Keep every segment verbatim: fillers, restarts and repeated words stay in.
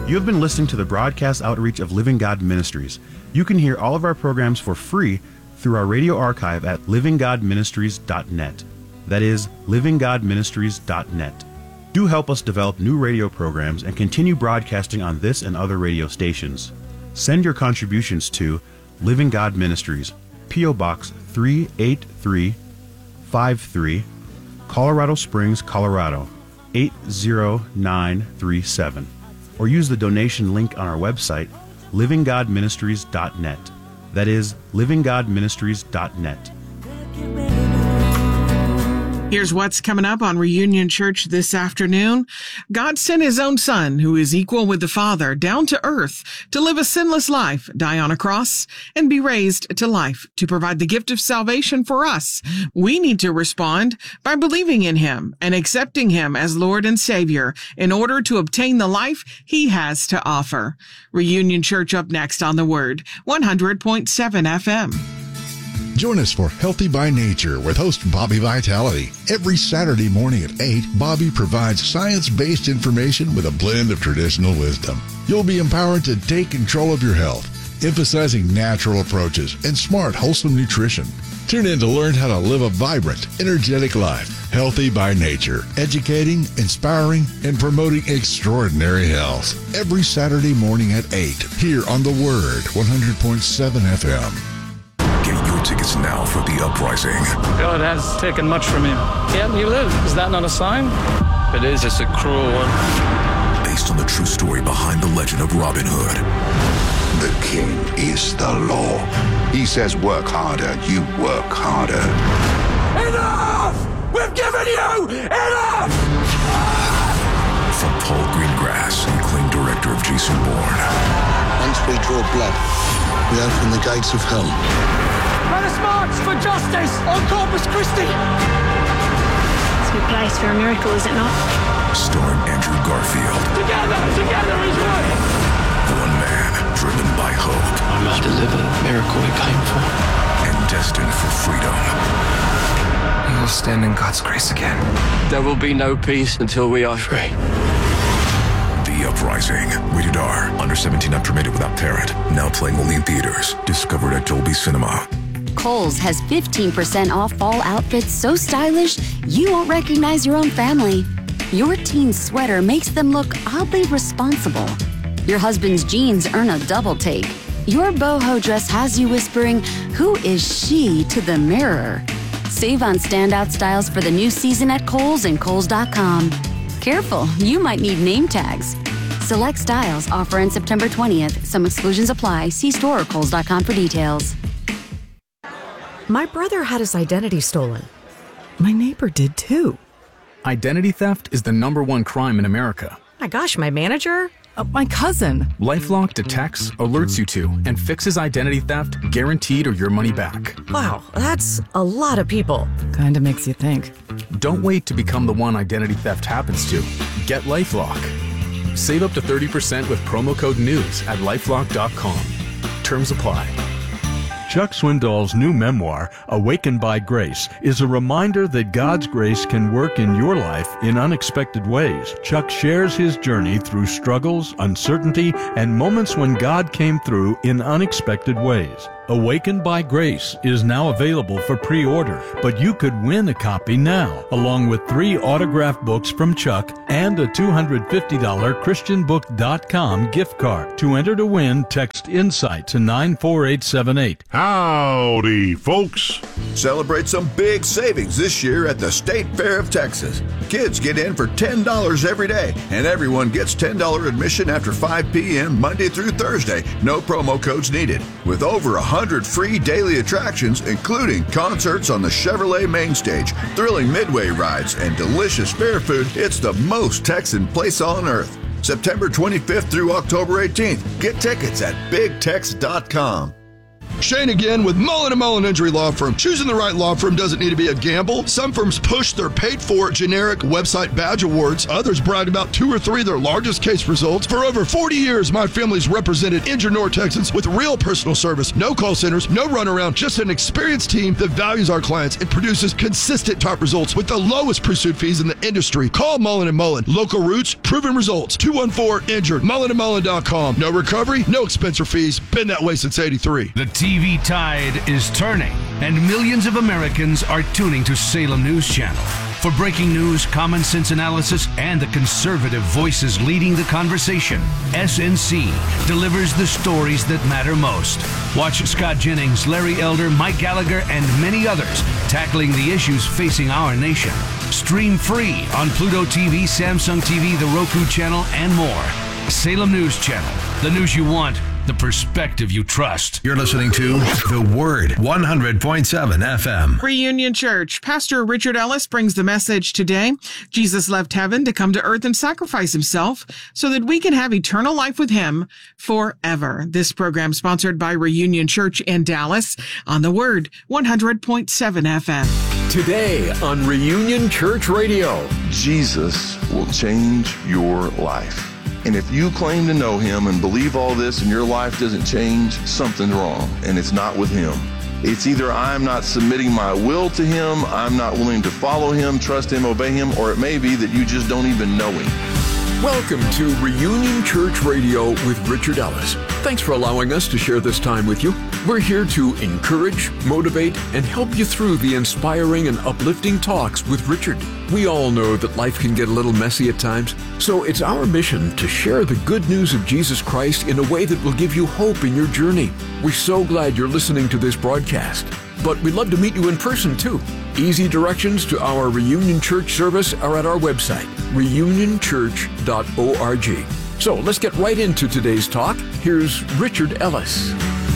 You have been listening to the broadcast outreach of Living God Ministries. You can hear all of our programs for free through our radio archive at living god ministries dot net. That is, living god ministries dot net. Do help us develop new radio programs and continue broadcasting on this and other radio stations. Send your contributions to Living God Ministries, P O. Box three eight three five three, Colorado Springs, Colorado eight zero nine three seven, or use the donation link on our website, living god ministries dot net. That is, living god ministries dot net. Here's what's coming up on Reunion Church this afternoon. God sent his own Son, who is equal with the Father, down to earth to live a sinless life, die on a cross, and be raised to life to provide the gift of salvation for us. We need to respond by believing in him and accepting him as Lord and Savior in order to obtain the life he has to offer. Reunion Church up next on The Word, one hundred point seven F M. Join us for Healthy by Nature with host Bobby Vitality. Every Saturday morning at eight, Bobby provides science-based information with a blend of traditional wisdom. You'll be empowered to take control of your health, emphasizing natural approaches and smart, wholesome nutrition. Tune in to learn how to live a vibrant, energetic life. Healthy by Nature, educating, inspiring, and promoting extraordinary health. Every Saturday morning at eight, here on The Word, one hundred point seven F M. Get your tickets now for The Uprising. God has taken much from him. Yet he lives. Is that not a sign? It is. It's a cruel one. Based on the true story behind the legend of Robin Hood. The king is the law. He says work harder, you work harder. Enough! We've given you enough! From Paul Greengrass, acclaimed director of Jason Bourne. Once we draw blood, we open the gates of hell. Let us march for justice on Corpus Christi! It's a good place for a miracle, is it not? Starring Andrew Garfield. Together, together is right! One man driven by hope. I'm about to live a miracle we came for. And destined for freedom. We will stand in God's grace again. There will be no peace until we are free. The Uprising. Rated R. Under seventeen, not permitted without parent. Now playing only in theaters. Discovered at Dolby Cinema. Kohl's has fifteen percent off fall outfits so stylish you won't recognize your own family. Your teen's sweater makes them look oddly responsible. Your husband's jeans earn a double take. Your boho dress has you whispering, "Who is she?" to the mirror. Save on standout styles for the new season at Kohl's and Kohl's dot com. Careful, you might need name tags. Select styles offer on September twentieth. Some exclusions apply. See store or Kohl's dot com for details. My brother had his identity stolen. My neighbor did too. Identity theft is the number one crime in America. My gosh, my manager? Uh, my cousin. LifeLock detects, alerts you to, and fixes identity theft guaranteed or your money back. Wow, that's a lot of people. Kinda makes you think. Don't wait to become the one identity theft happens to. Get LifeLock. Save up to thirty percent with promo code NEWS at lifelock dot com. Terms apply. Chuck Swindoll's new memoir, Awakened by Grace, is a reminder that God's grace can work in your life in unexpected ways. Chuck shares his journey through struggles, uncertainty, and moments when God came through in unexpected ways. Awakened by Grace is now available for pre-order, but you could win a copy now, along with three autographed books from Chuck and a two hundred fifty dollars christian book dot com gift card. To enter to win, text INSIGHT to nine four eight seven eight. Howdy, folks. Celebrate some big savings this year at the State Fair of Texas. Kids get in for ten dollars every day, and everyone gets ten dollars admission after five p.m. Monday through Thursday. No promo codes needed. With over one hundred free daily attractions, including concerts on the Chevrolet main stage, thrilling midway rides, and delicious fair food, it's the most Texan place on earth. September twenty-fifth through October eighteenth. Get tickets at big tex dot com. Shane again with Mullen and Mullen Injury Law Firm. Choosing the right law firm doesn't need to be a gamble. Some firms push their paid-for generic website badge awards. Others brag about two or three of their largest case results. For over forty years, my family's represented injured North Texans with real personal service. No call centers, no runaround, just an experienced team that values our clients and produces consistent top results with the lowest pursuit fees in the industry. Call Mullen and Mullen. Local roots, proven results. two one four injured. mullen and mullen dot com. No recovery, no expense or fees. Been that way since eighty-three. The T V tide is turning, and millions of Americans are tuning to Salem News Channel. For breaking news, common sense analysis, and the conservative voices leading the conversation, S N C delivers the stories that matter most. Watch Scott Jennings, Larry Elder, Mike Gallagher, and many others tackling the issues facing our nation. Stream free on Pluto T V, Samsung T V, the Roku channel, and more. Salem News Channel, the news you want, the perspective you trust. You're listening to The Word, one hundred point seven F M. Reunion Church. Pastor Richard Ellis brings the message today. Jesus left heaven to come to earth and sacrifice himself so that we can have eternal life with him forever. This program sponsored by Reunion Church in Dallas on The Word, one hundred point seven F M. Today on Reunion Church Radio. Jesus will change your life. And if you claim to know him and believe all this and your life doesn't change, something's wrong, and it's not with him. It's either I'm not submitting my will to him, I'm not willing to follow him, trust him, obey him, or it may be that you just don't even know him. Welcome to Reunion Church Radio with Richard Ellis. Thanks for allowing us to share this time with you. We're here to encourage, motivate, and help you through the inspiring and uplifting talks with Richard. We all know that life can get a little messy at times, so it's our mission to share the good news of Jesus Christ in a way that will give you hope in your journey. We're so glad you're listening to this broadcast, but we'd love to meet you in person too. Easy directions to our Reunion Church service are at our website, reunion church dot org. So let's get right into today's talk. Here's Richard Ellis.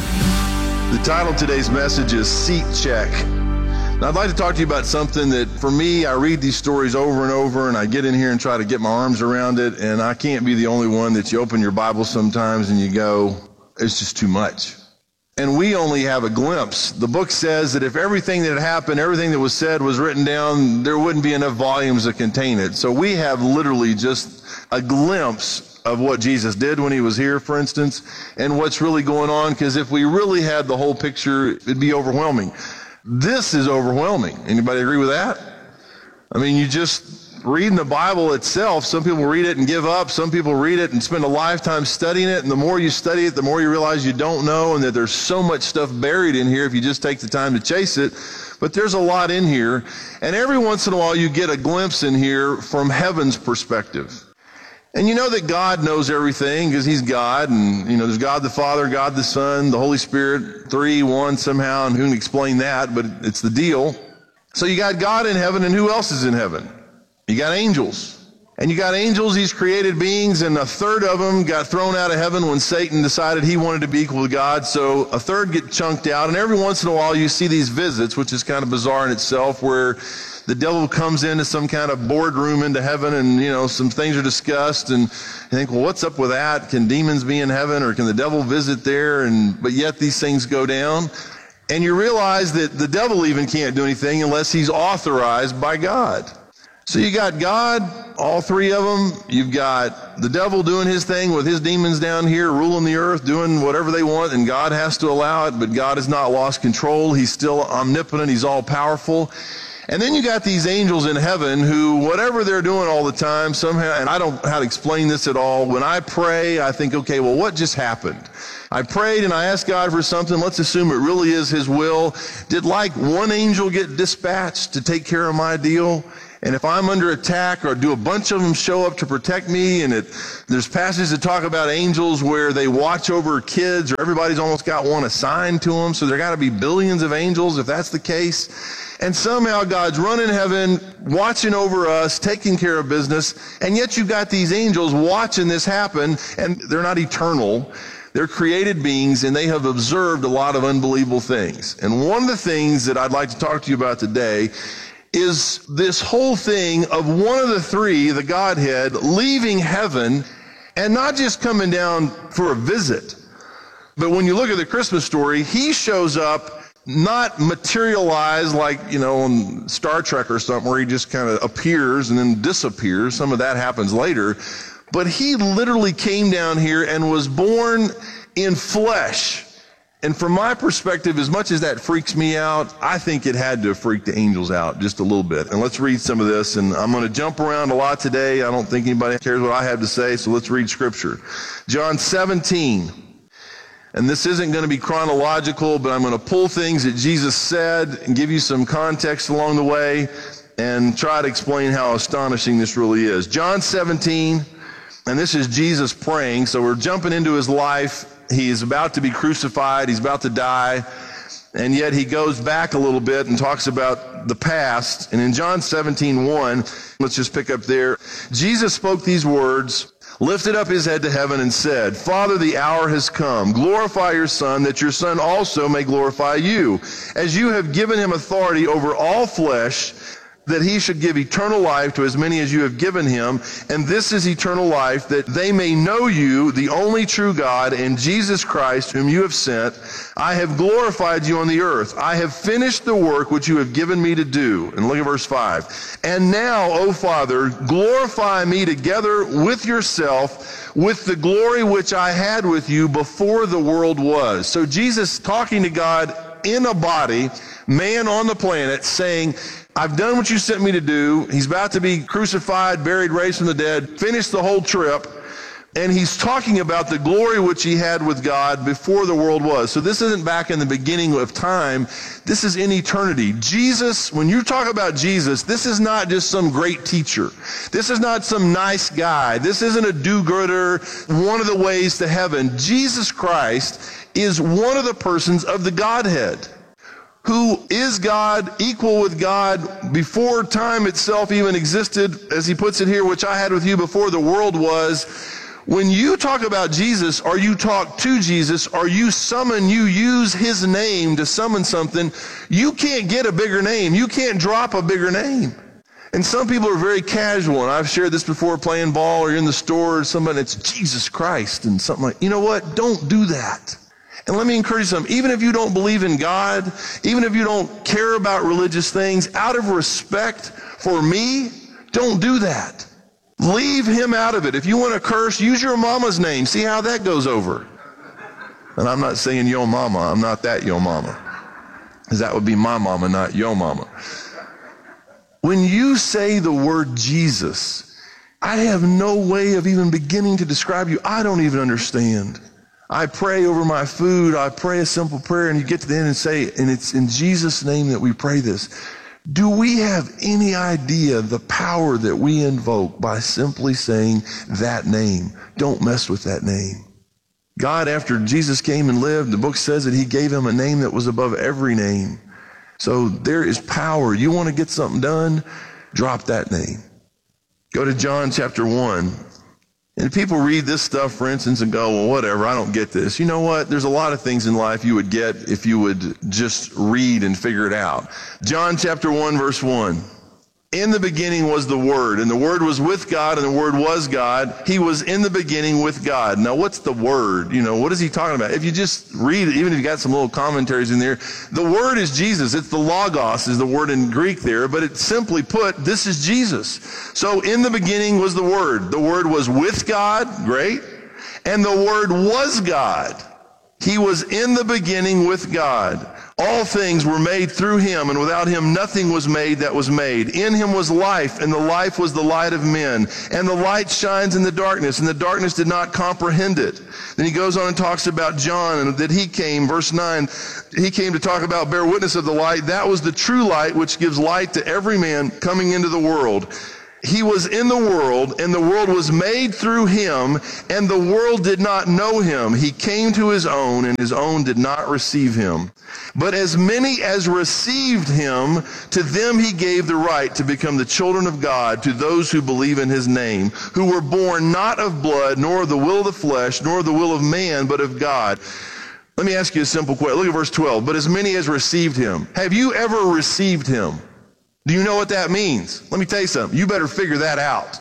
The title of today's message is Seat Check. Now, I'd like to talk to you about something that, for me, I read these stories over and over, and I get in here and try to get my arms around it, and I can't be the only one that you open your Bible sometimes and you go, it's just too much. And we only have a glimpse. The book says that if everything that happened, everything that was said was written down, there wouldn't be enough volumes to contain it. So we have literally just a glimpse of what Jesus did when he was here, for instance, and what's really going on, because if we really had the whole picture, it'd be overwhelming. This is overwhelming. Anybody agree with that? I mean, you just reading the Bible itself, some people read it and give up. Some people read it and spend a lifetime studying it. And the more you study it, the more you realize you don't know and that there's so much stuff buried in here if you just take the time to chase it. But there's a lot in here. And every once in a while, you get a glimpse in here from heaven's perspective. And you know that God knows everything because he's God. And, you know, there's God the Father, God the Son, the Holy Spirit, three, one somehow. And who can explain that? But it's the deal. So you got God in heaven, and who else is in heaven? You got angels. And you got angels, these created beings, and a third of them got thrown out of heaven when Satan decided he wanted to be equal to God. So a third get chunked out. And every once in a while you see these visits, which is kind of bizarre in itself, where the devil comes into some kind of boardroom into heaven and, you know, some things are discussed. And you think, well, what's up with that? Can demons be in heaven, or can the devil visit there? And but yet these things go down. And you realize that the devil even can't do anything unless he's authorized by God. So you got God, all three of them. You've got the devil doing his thing with his demons down here, ruling the earth, doing whatever they want, and God has to allow it, but God has not lost control. He's still omnipotent. He's all powerful. And then you got these angels in heaven who, whatever they're doing all the time, somehow, and I don't know how to explain this at all. When I pray, I think, okay, well, what just happened? I prayed and I asked God for something. Let's assume it really is his will. Did like one angel get dispatched to take care of my deal? And if I'm under attack, or do a bunch of them show up to protect me? And it, there's passages that talk about angels where they watch over kids, or everybody's almost got one assigned to them. So there got to be billions of angels if that's the case. And somehow God's running heaven, watching over us, taking care of business. And yet you've got these angels watching this happen, and they're not eternal. They're created beings, and they have observed a lot of unbelievable things. And one of the things that I'd like to talk to you about today is this whole thing of one of the three, the Godhead, leaving heaven and not just coming down for a visit, But when you look at the Christmas story, he shows up not materialized like, you know, on Star Trek or something where he just kind of appears and then disappears. Some of that happens later. But he literally came down here and was born in flesh. And from my perspective, as much as that freaks me out, I think it had to freak the angels out just a little bit. And let's read some of this. And I'm going to jump around a lot today. I don't think anybody cares what I have to say, so let's read Scripture. John seventeen. And this isn't going to be chronological, but I'm going to pull things that Jesus said and give you some context along the way and try to explain how astonishing this really is. John seventeen, and this is Jesus praying. So we're jumping into his life. He is about to be crucified. He's about to die. And yet he goes back a little bit and talks about the past. And in John seventeen one, let's just pick up there. Jesus spoke these words, lifted up his head to heaven and said, Father, the hour has come. Glorify your Son, that your Son also may glorify you, as you have given him authority over all flesh, that he should give eternal life to as many as you have given him. And this is eternal life, that they may know you, the only true God, and Jesus Christ, whom you have sent. I have glorified you on the earth. I have finished the work which you have given me to do. And look at verse five. And now, O Father, glorify me together with yourself, with the glory which I had with you before the world was. So Jesus talking to God in a body, man on the planet, saying, I've done what you sent me to do. He's about to be crucified, buried, raised from the dead, finished the whole trip. And he's talking about the glory which he had with God before the world was. So this isn't back in the beginning of time. This is in eternity. Jesus, when you talk about Jesus, this is not just some great teacher. This is not some nice guy. This isn't a do-gooder, one of the ways to heaven. Jesus Christ is one of the persons of the Godhead, who is God, equal with God, before time itself even existed, as he puts it here, which I had with you before the world was. When you talk about Jesus, or you talk to Jesus, or you summon, you use his name to summon something, you can't get a bigger name. You can't drop a bigger name. And some people are very casual, and I've shared this before, playing ball or in the store or somebody, it's Jesus Christ and something like, you know what? Don't do that. And let me encourage you something. Even if you don't believe in God, even if you don't care about religious things, out of respect for me, don't do that. Leave him out of it. If you want to curse, use your mama's name. See how that goes over. And I'm not saying yo mama. I'm not that yo mama. Because that would be my mama, not yo mama. When you say the word Jesus, I have no way of even beginning to describe you. I don't even understand. I pray over my food. I pray a simple prayer, and you get to the end and say, and it's in Jesus' name that we pray this. Do we have any idea the power that we invoke by simply saying that name? Don't mess with that name. God, after Jesus came and lived, the book says that he gave him a name that was above every name. So there is power. You want to get something done? Drop that name. Go to John chapter one. And people read this stuff, for instance, and go, well, whatever, I don't get this. You know what? There's a lot of things in life you would get if you would just read and figure it out. John chapter one, verse one. In the beginning was the Word, and the Word was with God, and the Word was God. He was in the beginning with God. Now, what's the Word? You know, what is he talking about? If you just read it, even if you got some little commentaries in there, the Word is Jesus. It's the Logos is the word in Greek there, but it's simply put, this is Jesus. So in the beginning was the Word. The Word was with God, great, and the Word was God. He was in the beginning with God. All things were made through him, and without him nothing was made that was made. In him was life, and the life was the light of men. And the light shines in the darkness, and the darkness did not comprehend it. Then he goes on and talks about John, and that he came, verse nine, he came to talk about bear witness of the light. That was the true light, which gives light to every man coming into the world. He was in the world, and the world was made through him, and the world did not know him. He came to his own, and his own did not receive him. But as many as received him, to them he gave the right to become the children of God, to those who believe in his name, who were born not of blood, nor of the will of the flesh, nor of the will of man, but of God. Let me ask you a simple question. Look at verse twelve. But as many as received him. Have you ever received him? Do you know what that means? Let me tell you something. You better figure that out.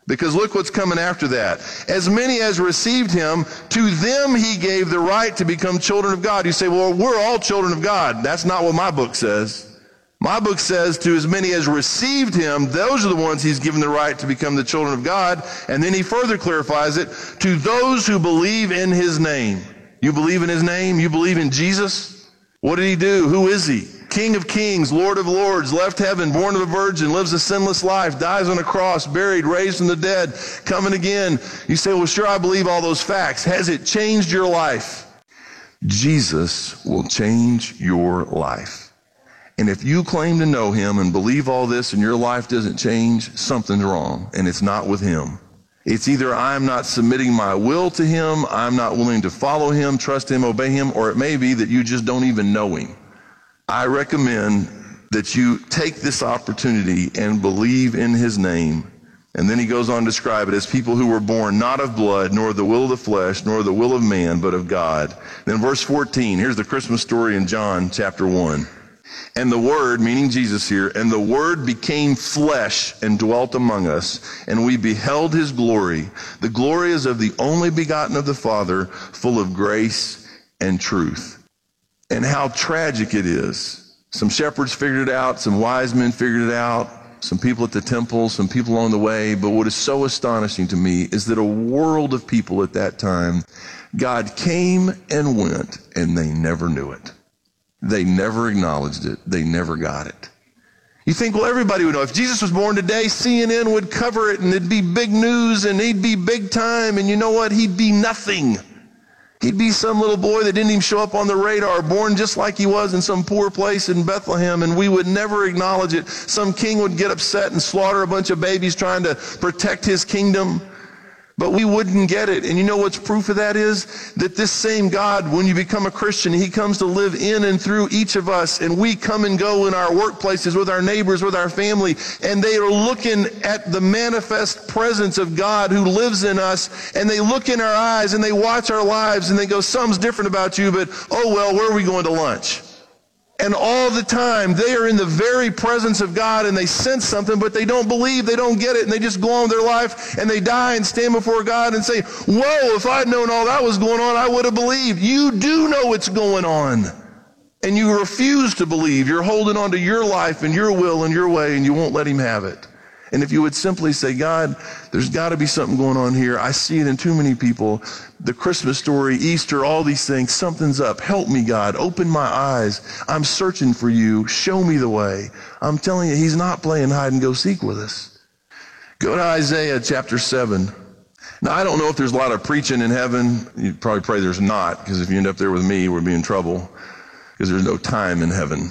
Because look what's coming after that. As many as received him, to them he gave the right to become children of God. You say, well, we're all children of God. That's not what my book says. My book says to as many as received him, those are the ones he's given the right to become the children of God. And then he further clarifies it, to those who believe in his name. You believe in his name? You believe in Jesus? What did he do? Who is he? King of kings, Lord of lords, left heaven, born of a virgin, lives a sinless life, dies on a cross, buried, raised from the dead, coming again. You say, well, sure, I believe all those facts. Has it changed your life? Jesus will change your life. And if you claim to know him and believe all this and your life doesn't change, something's wrong, and it's not with him. It's either I'm not submitting my will to him, I'm not willing to follow him, trust him, obey him, or it may be that you just don't even know him. I recommend that you take this opportunity and believe in his name. And then he goes on to describe it as people who were born not of blood, nor the will of the flesh, nor the will of man, but of God. Then verse fourteen, here's the Christmas story in John chapter one. And the Word, meaning Jesus here, and the Word became flesh and dwelt among us, and we beheld his glory. The glory is of the only begotten of the Father, full of grace and truth. And how tragic it is. Some shepherds figured it out, some wise men figured it out, some people at the temple, some people on the way. But what is so astonishing to me is that a world of people at that time, God came and went, and they never knew it. They never acknowledged it. They never got it. You think, well, everybody would know. If Jesus was born today, C N N would cover it, and it'd be big news, and he'd be big time, and you know what? He'd be nothing. He'd be some little boy that didn't even show up on the radar, born just like he was in some poor place in Bethlehem, and we would never acknowledge it. Some king would get upset and slaughter a bunch of babies trying to protect his kingdom, but we wouldn't get it. And you know what's proof of that is? That this same God, when you become a Christian, he comes to live in and through each of us, and we come and go in our workplaces with our neighbors, with our family, and they are looking at the manifest presence of God who lives in us, and they look in our eyes and they watch our lives and they go, something's different about you, but oh well, where are we going to lunch? And all the time, they are in the very presence of God, and they sense something, but they don't believe, they don't get it, and they just go on with their life, and they die and stand before God and say, whoa, if I'd known all that was going on, I would have believed. You do know what's going on, and you refuse to believe. You're holding on to your life and your will and your way, and you won't let him have it. And if you would simply say, God, there's got to be something going on here. I see it in too many people. The Christmas story, Easter, all these things, something's up. Help me, God. Open my eyes. I'm searching for you. Show me the way. I'm telling you, he's not playing hide and go seek with us. Go to Isaiah chapter seven. Now, I don't know if there's a lot of preaching in heaven. You'd probably pray there's not, because if you end up there with me, we'd be in trouble, because there's no time in heaven.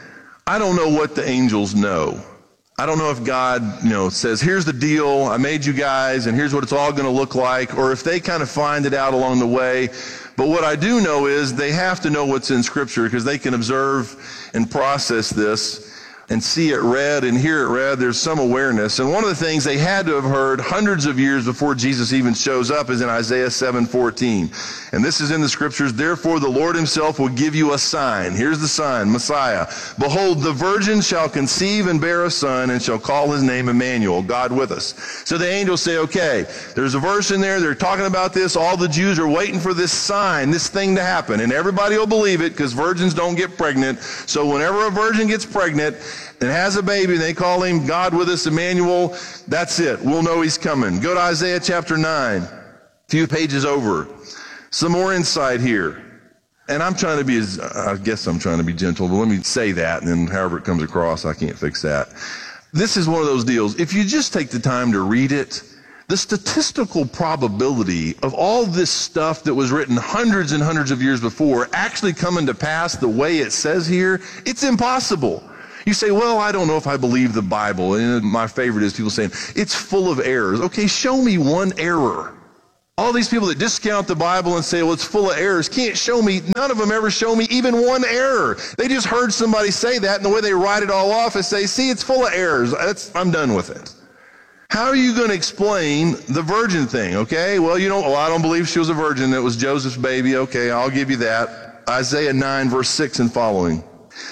I don't know what the angels know. I don't know if God, you know, says, here's the deal, I made you guys, and here's what it's all going to look like, or if they kind of find it out along the way. But what I do know is they have to know what's in Scripture, because they can observe and process this and see it read and hear it read. There's some awareness. And one of the things they had to have heard hundreds of years before Jesus even shows up is in Isaiah seven fourteen. And this is in the Scriptures. Therefore, the Lord himself will give you a sign. Here's the sign, Messiah. Behold, the virgin shall conceive and bear a son, and shall call his name Emmanuel, God with us. So the angels say, okay, there's a verse in there. They're talking about this. All the Jews are waiting for this sign, this thing to happen. And everybody will believe it, because virgins don't get pregnant. So whenever a virgin gets pregnant and has a baby, they call him God with us, Emmanuel. That's it. We'll know he's coming. Go to Isaiah chapter nine, a few pages over. Some more insight here. And I'm trying to be, as I guess I'm trying to be gentle, but let me say that, and then however it comes across, I can't fix that. This is one of those deals. If you just take the time to read it, the statistical probability of all this stuff that was written hundreds and hundreds of years before actually coming to pass the way it says here, it's impossible. You say, well, I don't know if I believe the Bible. And my favorite is people saying, it's full of errors. Okay, show me one error. All these people that discount the Bible and say, well, it's full of errors, can't show me, none of them ever show me even one error. They just heard somebody say that, and the way they write it all off is say, see, it's full of errors. That's, I'm done with it. How are you going to explain the virgin thing? Okay, well, you know, well, I don't believe she was a virgin. It was Joseph's baby. Okay, I'll give you that. Isaiah nine, verse six and following.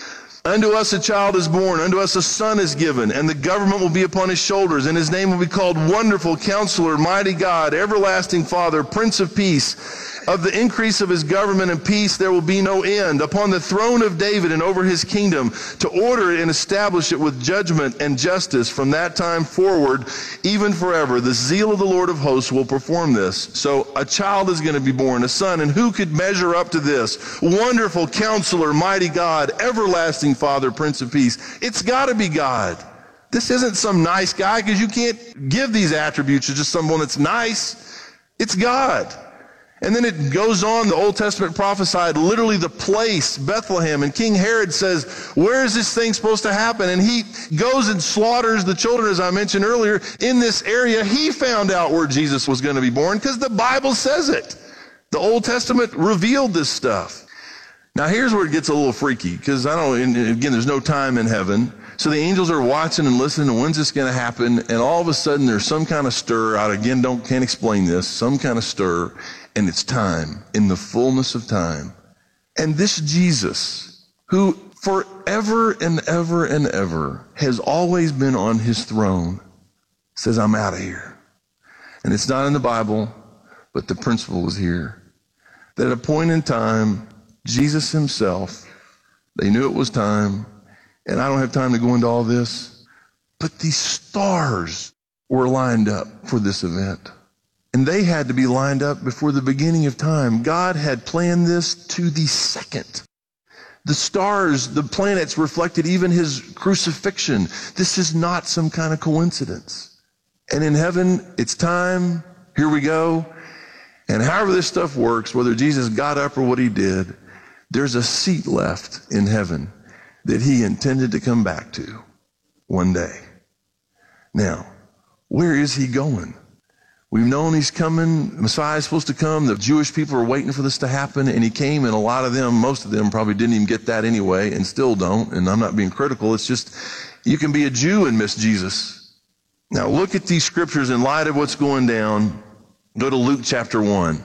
Unto us a child is born, unto us a son is given, and the government will be upon his shoulders, and his name will be called Wonderful Counselor, Mighty God, Everlasting Father, Prince of Peace. Of the increase of his government and peace there will be no end, upon the throne of David and over his kingdom, to order it and establish it with judgment and justice from that time forward, even forever. The zeal of the Lord of hosts will perform this. So a child is going to be born, a son, and who could measure up to this? Wonderful Counselor, Mighty God, Everlasting Father, Prince of Peace. It's got to be God. This isn't some nice guy, because you can't give these attributes to just someone that's nice. It's God. And then it goes on, the Old Testament prophesied literally the place, Bethlehem, and King Herod says, where is this thing supposed to happen? And he goes and slaughters the children, as I mentioned earlier, in this area. He found out where Jesus was going to be born because the Bible says it. The Old Testament revealed this stuff. Now here's where it gets a little freaky, because I don't, and again, there's no time in heaven. So the angels are watching and listening to when's this going to happen, and all of a sudden there's some kind of stir. I again don't can't explain this. Some kind of stir. And it's time, in the fullness of time. And this Jesus, who forever and ever and ever has always been on his throne, says, I'm out of here. And it's not in the Bible, but the principle is here. That at a point in time, Jesus himself, they knew it was time, and I don't have time to go into all this, but these stars were lined up for this event. And they had to be lined up before the beginning of time. God had planned this to the second. The stars, the planets reflected even his crucifixion. This is not some kind of coincidence. And in heaven, it's time. Here we go. And however this stuff works, whether Jesus got up or what he did, there's a seat left in heaven that he intended to come back to one day. Now, where is he going? We've known he's coming. Messiah is supposed to come. The Jewish people are waiting for this to happen, and he came, and a lot of them, most of them probably didn't even get that anyway, and still don't, and I'm not being critical. It's just, you can be a Jew and miss Jesus. Now look at these scriptures in light of what's going down. Go to Luke chapter one.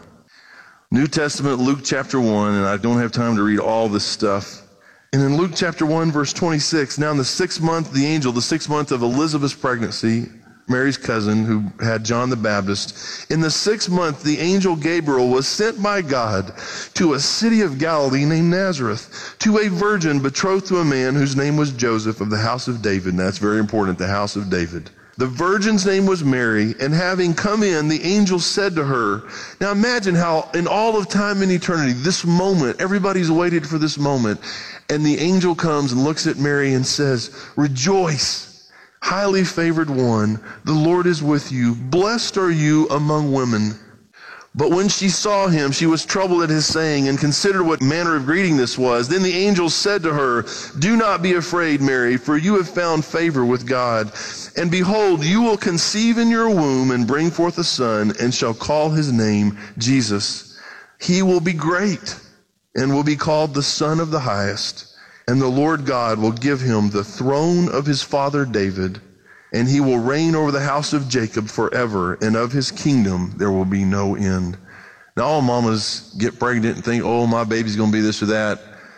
New Testament, Luke chapter one, and I don't have time to read all this stuff. And in Luke chapter one, verse twenty-six, now in the sixth month, the angel, the sixth month of Elizabeth's pregnancy, Mary's cousin who had John the Baptist. In the sixth month, the angel Gabriel was sent by God to a city of Galilee named Nazareth, to a virgin betrothed to a man whose name was Joseph of the house of David. And that's very important, the house of David. The virgin's name was Mary, and having come in, the angel said to her, now imagine how in all of time and eternity, this moment, everybody's waited for this moment, and the angel comes and looks at Mary and says, rejoice, highly favored one, the Lord is with you. Blessed are you among women. But when she saw him, she was troubled at his saying and considered what manner of greeting this was. Then the angel said to her, do not be afraid, Mary, for you have found favor with God. And behold, you will conceive in your womb and bring forth a son, and shall call his name Jesus. He will be great and will be called the Son of the Highest. And the Lord God will give him the throne of his father David, and he will reign over the house of Jacob forever, and of his kingdom there will be no end. Now all mamas get pregnant and think, oh, my baby's going to be this or that.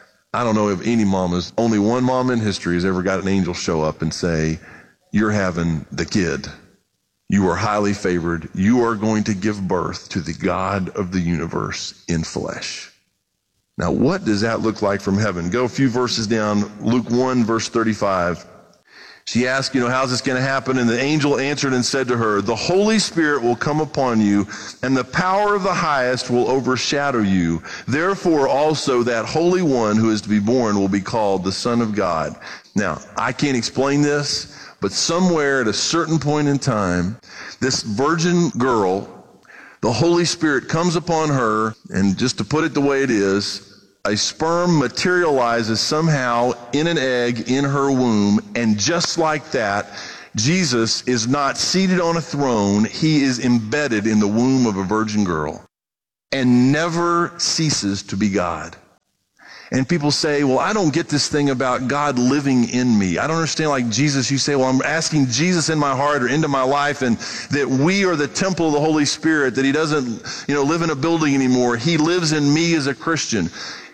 I don't know if any mamas, only one mom in history has ever got an angel show up and say, you're having the kid. You are highly favored. You are going to give birth to the God of the universe in flesh. Now, what does that look like from heaven? Go a few verses down, Luke one, verse thirty-five. She asked, you know, how's this going to happen? And the angel answered and said to her, the Holy Spirit will come upon you, and the power of the highest will overshadow you. Therefore, also that Holy One who is to be born will be called the Son of God. Now, I can't explain this, but somewhere at a certain point in time, this virgin girl, the Holy Spirit comes upon her, and just to put it the way it is, a sperm materializes somehow in an egg in her womb, and just like that, Jesus is not seated on a throne. He is embedded in the womb of a virgin girl and never ceases to be God. And people say, well, I don't get this thing about God living in me. I don't understand, like Jesus, you say, well, I'm asking Jesus in my heart or into my life, and that we are the temple of the Holy Spirit, that he doesn't, you know, live in a building anymore. He lives in me as a Christian.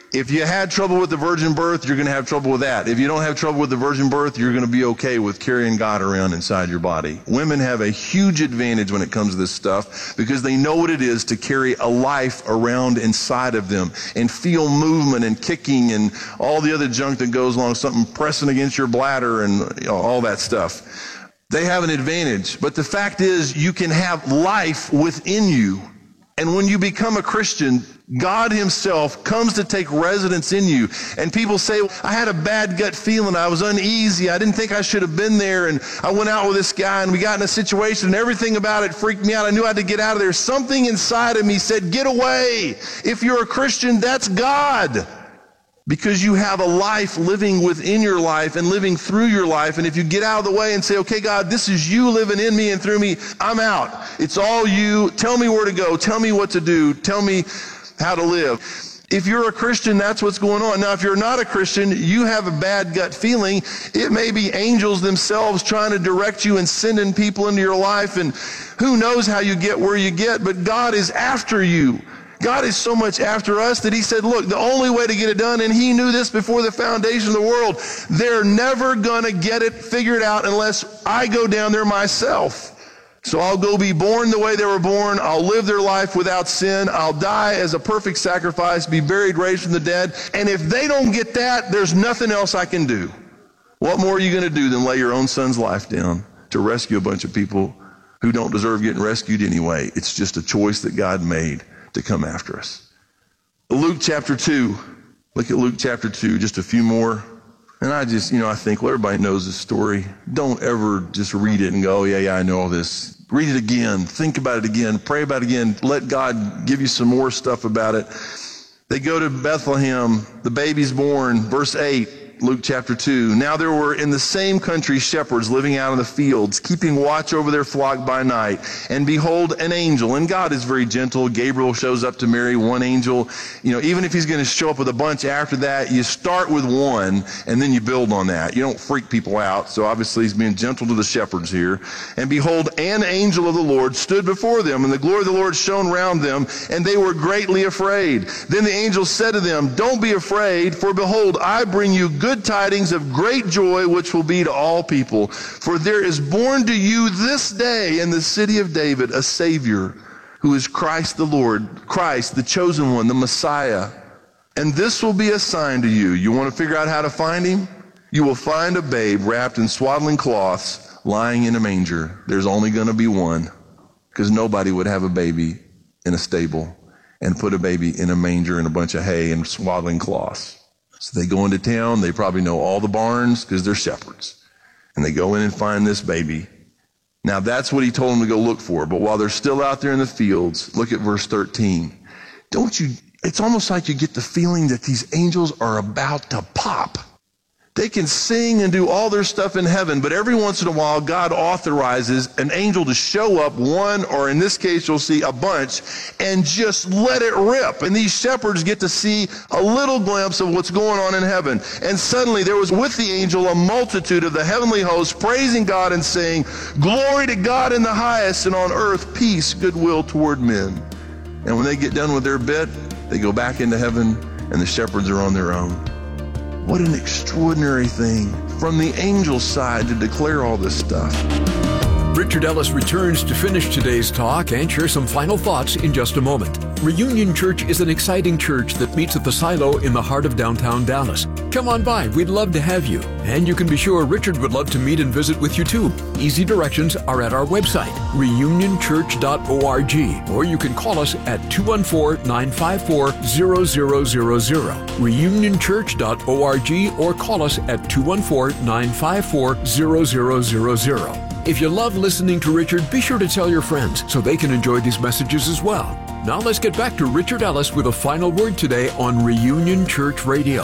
If you had trouble with the virgin birth, you're going to have trouble with that. If you don't have trouble with the virgin birth, you're going to be okay with carrying God around inside your body. Women have a huge advantage when it comes to this stuff because they know what it is to carry a life around inside of them and feel movement and kicking and all the other junk that goes along, something pressing against your bladder and you know, all that stuff. They have an advantage. But the fact is, you can have life within you. And when you become a Christian, God himself comes to take residence in you. And people say, I had a bad gut feeling. I was uneasy. I didn't think I should have been there. And I went out with this guy and we got in a situation and everything about it freaked me out. I knew I had to get out of there. Something inside of me said, get away. If you're a Christian, that's God. Because you have a life living within your life and living through your life. And if you get out of the way and say, okay, God, this is you living in me and through me, I'm out. It's all you. Tell me where to go. Tell me what to do. Tell me how to live. If you're a Christian, that's what's going on. Now, if you're not a Christian, you have a bad gut feeling. It may be angels themselves trying to direct you and sending people into your life. And who knows how you get where you get, but God is after you. God is so much after us that he said, look, the only way to get it done, and he knew this before the foundation of the world, they're never going to get it figured out unless I go down there myself. So I'll go be born the way they were born. I'll live their life without sin. I'll die as a perfect sacrifice, be buried, raised from the dead. And if they don't get that, there's nothing else I can do. What more are you going to do than lay your own son's life down to rescue a bunch of people who don't deserve getting rescued anyway? It's just a choice that God made to come after us. Luke chapter two. Look at Luke chapter two, just a few more. And I just, you know, I think, well, everybody knows this story. Don't ever just read it and go, oh, yeah, yeah, I know all this. Read it again. Think about it again. Pray about it again. Let God give you some more stuff about it. They go to Bethlehem. The baby's born. Verse eight. Luke chapter two. Now there were in the same country shepherds living out in the fields, keeping watch over their flock by night. And behold, an angel. And God is very gentle. Gabriel shows up to Mary, one angel. You know, even if he's going to show up with a bunch after that, you start with one and then you build on that. You don't freak people out. So obviously he's being gentle to the shepherds here. And behold, an angel of the Lord stood before them, and the glory of the Lord shone round them, and they were greatly afraid. Then the angel said to them, don't be afraid, for behold, I bring you good Good tidings of great joy, which will be to all people. For there is born to you this day in the city of David a Savior, who is Christ the Lord, Christ, the chosen one, the Messiah. And this will be a sign to you. You want to figure out how to find him? You will find a babe wrapped in swaddling cloths, lying in a manger. There's only going to be one, because nobody would have a baby in a stable and put a baby in a manger and a bunch of hay and swaddling cloths. So they go into town. They probably know all the barns because they're shepherds. And they go in and find this baby. Now that's what he told them to go look for. But while they're still out there in the fields, look at verse thirteen. Don't you, it's almost like you get the feeling that these angels are about to pop. They can sing and do all their stuff in heaven, but every once in a while, God authorizes an angel to show up, one, or in this case, you'll see a bunch, and just let it rip. And these shepherds get to see a little glimpse of what's going on in heaven. And suddenly there was with the angel a multitude of the heavenly hosts praising God and saying, glory to God in the highest, and on earth peace, goodwill toward men. And when they get done with their bit, they go back into heaven, and the shepherds are on their own. What an extraordinary thing from the angel's side to declare all this stuff. Richard Ellis returns to finish today's talk and share some final thoughts in just a moment. Reunion Church is an exciting church that meets at the Silo in the heart of downtown Dallas. Come on by, we'd love to have you. And you can be sure Richard would love to meet and visit with you too. Easy directions are at our website, reunion church dot org, or you can call us at two one four, nine five four, zero zero zero zero, reunion church dot org, or call us at two one four, nine five four, zero zero zero zero. If you love listening to Richard, be sure to tell your friends so they can enjoy these messages as well. Now let's get back to Richard Ellis with a final word today on Reunion Church Radio.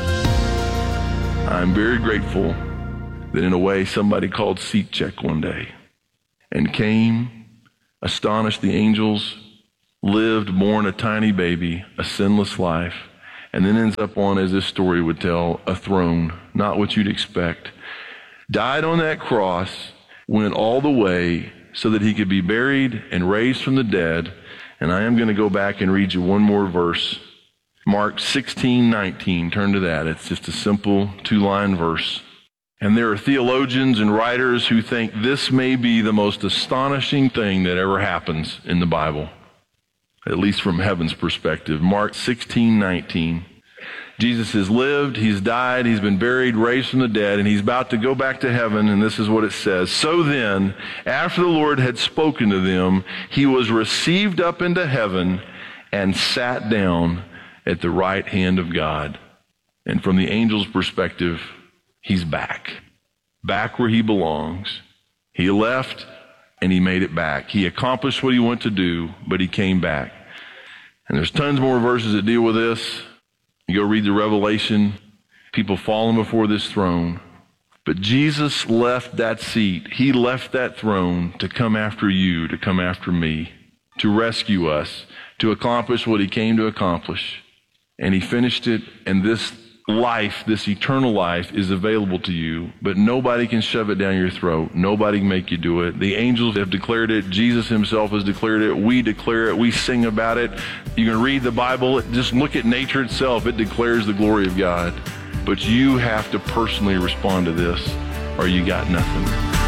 I'm very grateful that in a way somebody called Seat Check one day and came, astonished the angels, lived, born a tiny baby, a sinless life, and then ends up on, as this story would tell, a throne, not what you'd expect. Died on that cross, went all the way so that he could be buried and raised from the dead. And I am going to go back and read you one more verse Mark sixteen nineteen. Turn to that. It's just a simple two-line verse. And there are theologians and writers who think this may be the most astonishing thing that ever happens in the Bible, at least from heaven's perspective. Mark sixteen nineteen. Jesus has lived, he's died, he's been buried, raised from the dead, and he's about to go back to heaven, and this is what it says. So then, after the Lord had spoken to them, he was received up into heaven and sat down at the right hand of God. And from the angel's perspective, he's back. Back where he belongs. He left, and he made it back. He accomplished what he wanted to do, but he came back. And there's tons more verses that deal with this. You go read the Revelation, people falling before this throne. But Jesus left that seat. He left that throne to come after you, to come after me, to rescue us, to accomplish what he came to accomplish. And he finished it, and this life, this eternal life, is available to you, but nobody can shove it down your throat. Nobody can make you do it. The angels have declared it. Jesus himself has declared it. We declare it. We sing about it. You can read the Bible. Just look at nature itself. It declares the glory of God. But you have to personally respond to this, or you got nothing.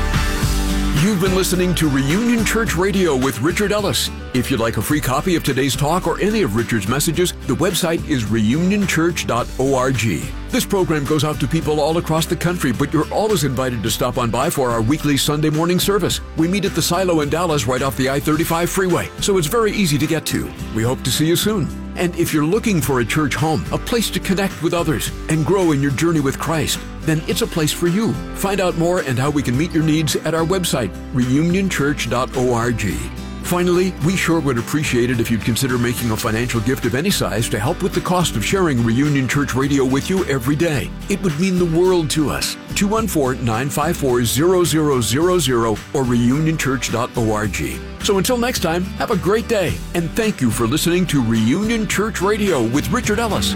You've been listening to Reunion Church Radio with Richard Ellis. If you'd like a free copy of today's talk or any of Richard's messages, the website is reunion church dot org. This program goes out to people all across the country, but you're always invited to stop on by for our weekly Sunday morning service. We meet at the Silo in Dallas right off the I thirty-five freeway, so it's very easy to get to. We hope to see you soon. And if you're looking for a church home, a place to connect with others and grow in your journey with Christ, then it's a place for you. Find out more and how we can meet your needs at our website, reunion church dot org. Finally, we sure would appreciate it if you'd consider making a financial gift of any size to help with the cost of sharing Reunion Church Radio with you every day. It would mean the world to us. two one four, nine five four, zero zero zero zero or reunion church dot org. So until next time, have a great day, and thank you for listening to Reunion Church Radio with Richard Ellis.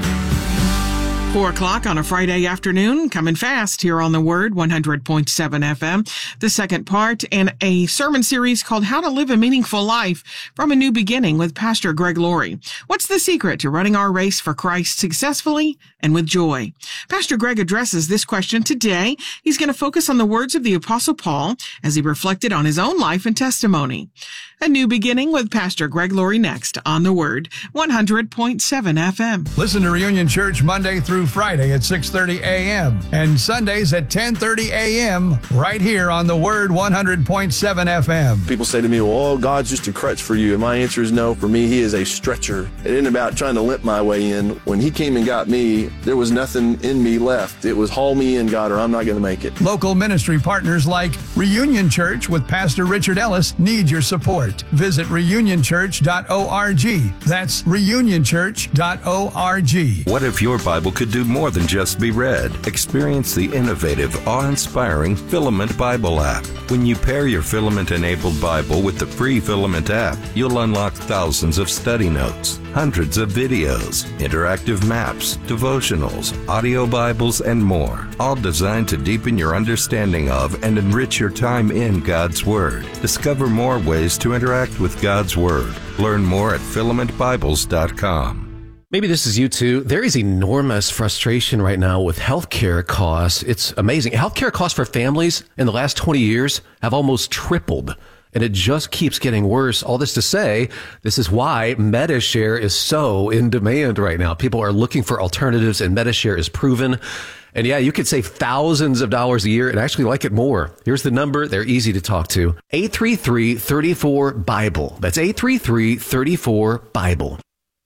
Four o'clock on a Friday afternoon, coming fast here on the Word, one hundred point seven F M. The second part in a sermon series called How to Live a Meaningful Life from a New Beginning with Pastor Greg Laurie. What's the secret to running our race for Christ successfully and with joy? Pastor Greg addresses this question today. He's going to focus on the words of the Apostle Paul as he reflected on his own life and testimony. A New Beginning with Pastor Greg Laurie next on the Word, one hundred point seven F M. Listen to Reunion Church Monday through Friday at six thirty a.m. and Sundays at ten thirty a.m. right here on the Word, one hundred point seven F M. People say to me, well, oh, God's just a crutch for you. And my answer is no. For me, he is a stretcher. It isn't about trying to limp my way in. When he came and got me, there was nothing in me left. It was haul me in, God, or I'm not going to make it. Local ministry partners like Reunion Church with Pastor Richard Ellis need your support. Visit reunion church dot org. That's reunion church dot org. What if your Bible could do more than just be read? Experience the innovative, awe-inspiring Filament Bible app. When you pair your Filament-enabled Bible with the free Filament app, you'll unlock thousands of study notes, hundreds of videos, interactive maps, devotionals, audio Bibles, and more, all designed to deepen your understanding of and enrich your time in God's Word. Discover more ways to interact with God's Word. Learn more at filament bibles dot com. Maybe this is you too. There is enormous frustration right now with healthcare costs. It's amazing. Healthcare costs for families in the last twenty years have almost tripled, and it just keeps getting worse. All this to say, this is why Medi-Share is so in demand right now. People are looking for alternatives, and Medi-Share is proven. And yeah, you could save thousands of dollars a year and actually like it more. Here's the number. They're easy to talk to. eight three three, three four, Bible. That's eight three three, three four, Bible.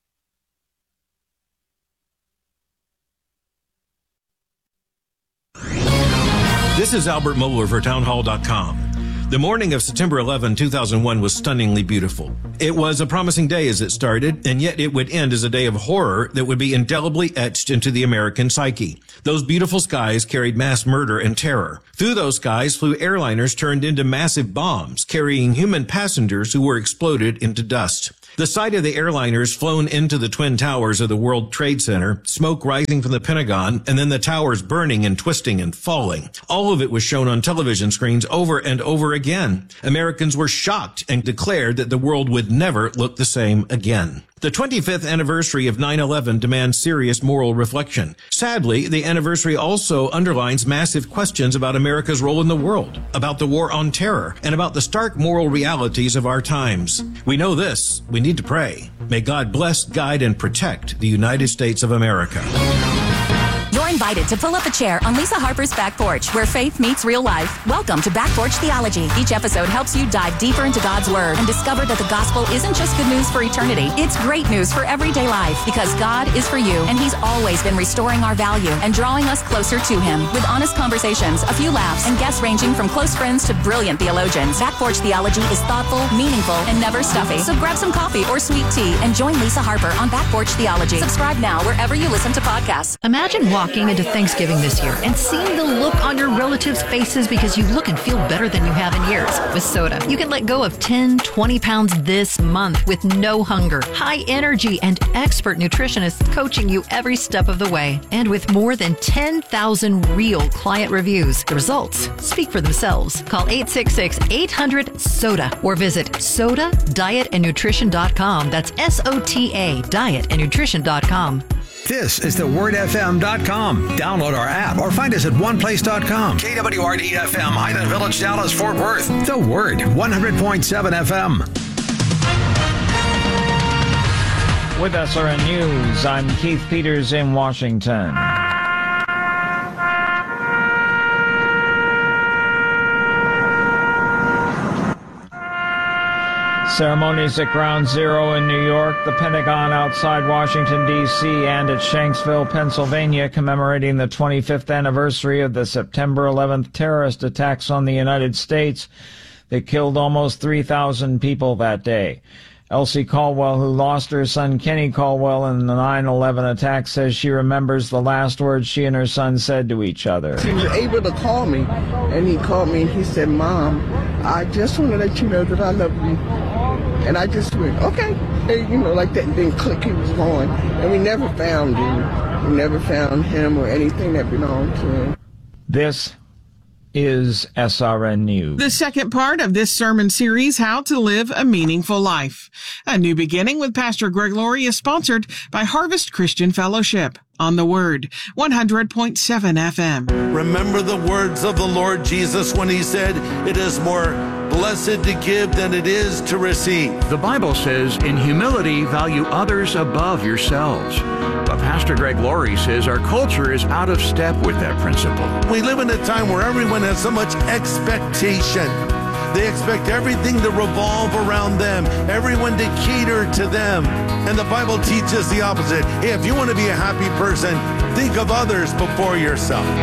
This is Albert Mohler for townhall dot com. The morning of September eleventh, two thousand one was stunningly beautiful. It was a promising day as it started, and yet it would end as a day of horror that would be indelibly etched into the American psyche. Those beautiful skies carried mass murder and terror. Through those skies flew airliners turned into massive bombs, carrying human passengers who were exploded into dust. The sight of the airliners flown into the Twin Towers of the World Trade Center, smoke rising from the Pentagon, and then the towers burning and twisting and falling. All of it was shown on television screens over and over again. Americans were shocked and declared that the world would never look the same again. The twenty-fifth anniversary of nine eleven demands serious moral reflection. Sadly, the anniversary also underlines massive questions about America's role in the world, about the war on terror, and about the stark moral realities of our times. We know this. We need to pray. May God bless, guide, and protect the United States of America. You're invited to pull up a chair on Lisa Harper's Back Porch, where faith meets real life. Welcome to Back Porch Theology. Each episode helps you dive deeper into God's Word and discover that the gospel isn't just good news for eternity. It's great news for everyday life, because God is for you, and He's always been restoring our value and drawing us closer to Him. With honest conversations, a few laughs, and guests ranging from close friends to brilliant theologians, Back Porch Theology is thoughtful, meaningful, and never stuffy. So grab some coffee or sweet tea and join Lisa Harper on Back Porch Theology. Subscribe now wherever you listen to podcasts. Imagine walking into Thanksgiving this year and seeing the look on your relatives' faces because you look and feel better than you have in years. With Soda, you can let go of ten, twenty pounds this month with no hunger, high energy, and expert nutritionists coaching you every step of the way. And with more than ten thousand real client reviews, the results speak for themselves. Call eight six six, eight hundred, SODA or visit soda diet and nutrition dot com. That's S O T A, diet and nutrition dot com. This is the word f m dot com. Download our app or find us at one place dot com. K W R D F M, Highland Village, Dallas, Fort Worth. The Word, one hundred point seven F M. With S R N News, I'm Keith Peters in Washington. Ceremonies at Ground Zero in New York, the Pentagon outside Washington, D C, and at Shanksville, Pennsylvania, commemorating the twenty-fifth anniversary of the September eleventh terrorist attacks on the United States that killed almost three thousand people that day. Elsie Caldwell, who lost her son Kenny Caldwell in the nine eleven attack, says she remembers the last words she and her son said to each other. He was able to call me, and he called me and he said, "Mom, I just want to let you know that I love you." And I just went, okay. And, you know, like that, and then click, he was gone. And we never found him. We never found him or anything that belonged to him. This is S R N News. The second part of this sermon series, How to Live a Meaningful Life. A New Beginning with Pastor Greg Laurie is sponsored by Harvest Christian Fellowship on the Word, one hundred point seven F M. Remember the words of the Lord Jesus when He said, "It is more blessed to give than it is to receive." The Bible says, in humility, value others above yourselves. But Pastor Greg Laurie says our culture is out of step with that principle. We live in a time where everyone has so much expectation. They expect everything to revolve around them, everyone to cater to them. And the Bible teaches the opposite. Hey, if you want to be a happy person, think of others before yourself.